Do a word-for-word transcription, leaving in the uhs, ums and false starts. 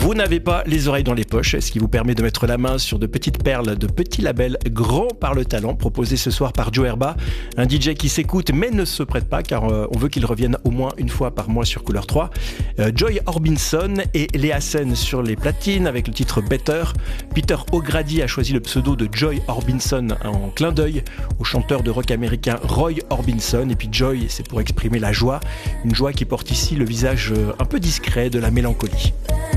Vous n'avez pas les oreilles dans les poches, ce qui vous permet de mettre la main sur de petites perles de petits labels grands par le talent, proposés ce soir par Joe Herba, un D J qui s'écoute mais ne se prête pas car euh, on veut qu'il revienne au moins une fois par mois sur Couleur trois. Euh, Joy Orbison et Léa Sen sur les platines avec le titre Better. Peter O'Grady a choisi le pseudo de Joy Orbison en clin d'œil au chanteur de rock américain Roy Orbison. Et puis Joy, c'est pour exprimer la joie, une joie qui porte ici le visage un peu discret de la mélancolie.